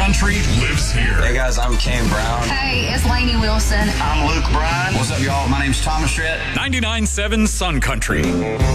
Country lives here. Hey guys, I'm Cam Brown. Hey, it's Lainey Wilson. I'm Luke Bryan. What's up, y'all? My name's Thomas Rhett. 99.7 Sun Country.